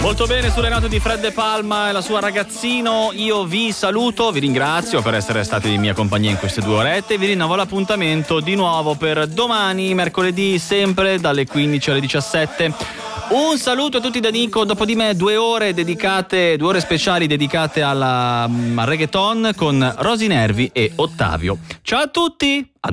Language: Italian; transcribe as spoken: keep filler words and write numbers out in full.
Molto bene, sulle note di Fred De Palma e la sua Ragazzino, io vi saluto, vi ringrazio per essere stati in mia compagnia in queste due orette e vi rinnovo l'appuntamento di nuovo per domani, mercoledì, sempre dalle quindici alle diciassette. Un saluto a tutti da Nico, dopo di me due ore dedicate, due ore speciali dedicate alla, al reggaeton con Rosy Nervi e Ottavio. Ciao a tutti!